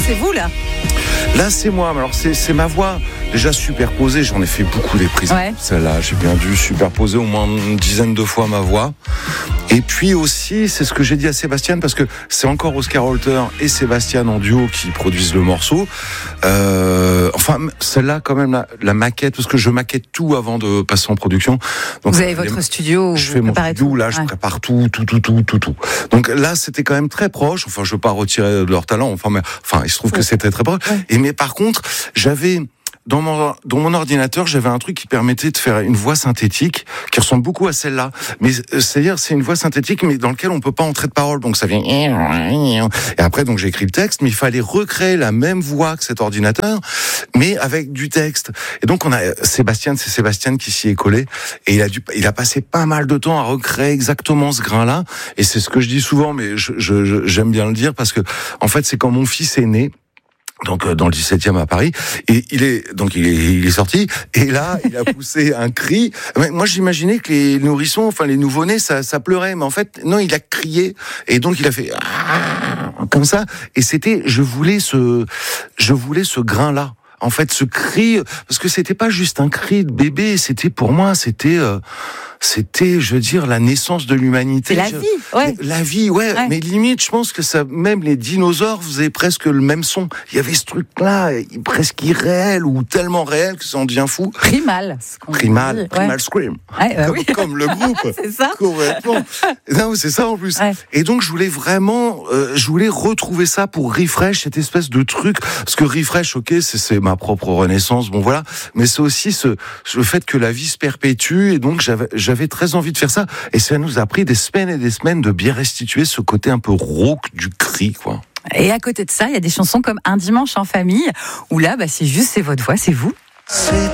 c'est vous là. Là, c'est moi. Alors, c'est ma voix déjà superposée. J'en ai fait beaucoup des prises. Ouais. Celle-là, j'ai bien dû superposer au moins une dizaine de fois ma voix. Et puis aussi, c'est ce que j'ai dit à Sébastien, parce que c'est encore Oscar Holter et Sébastien en duo qui produisent le morceau. Enfin, celle-là, quand même, la maquette, parce que je maquette tout avant de passer en production. Donc, vous avez votre studio. Je fais mon studio, là, je prépare tout. Donc là, c'était quand même très proche. Enfin, je veux pas retirer de leur talent. Enfin, il se trouve que c'était très proche. Ouais. Mais par contre, j'avais dans mon ordinateur, j'avais un truc qui permettait de faire une voix synthétique qui ressemble beaucoup à celle-là. Mais c'est-à-dire, c'est une voix synthétique, mais dans laquelle on peut pas entrer de parole. Donc ça vient. Et après, donc j'ai écrit le texte, mais il fallait recréer la même voix que cet ordinateur, mais avec du texte. Et donc c'est Sébastien qui s'y est collé, et il a passé pas mal de temps à recréer exactement ce grain-là. Et c'est ce que je dis souvent, mais j'aime bien le dire parce que en fait, c'est quand mon fils est né. Donc dans le 17e à Paris, et il est sorti, et là il a poussé un cri. Moi j'imaginais que les nourrissons, enfin les nouveau-nés, ça pleurait, mais en fait non, il a crié, et donc il a fait comme ça, et je voulais ce grain là. En fait, ce cri, parce que c'était pas juste un cri de bébé, pour moi, c'était, je veux dire, la naissance de l'humanité. C'est la vie, ouais. La vie, ouais. Mais limite, je pense que même les dinosaures faisaient presque le même son. Il y avait ce truc-là, presque irréel, ou tellement réel que ça en devient fou. Primal. Primal Scream. Ouais, comme le groupe. C'est ça. Complètement. Non, c'est ça en plus. Ouais. Et donc, je voulais retrouver ça pour Refresh, cette espèce de truc. Parce que Refresh, ok, c'est ma propre renaissance, bon voilà, mais c'est aussi le fait que la vie se perpétue, et donc j'avais très envie de faire ça, et ça nous a pris des semaines et des semaines de bien restituer ce côté un peu rauque du cri, quoi. Et à côté de ça, il y a des chansons comme Un dimanche en famille, où là, c'est votre voix, c'est vous.